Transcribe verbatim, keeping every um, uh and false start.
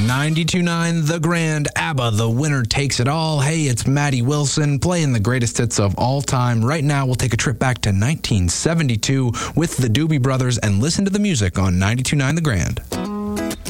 ninety-two point nine The Grand, ABBA, The Winner Takes It All. Hey, it's Maddie Wilson playing the greatest hits of all time. Right now, we'll take a trip back to nineteen seventy-two with the Doobie Brothers and listen to the music on ninety-two point nine The Grand.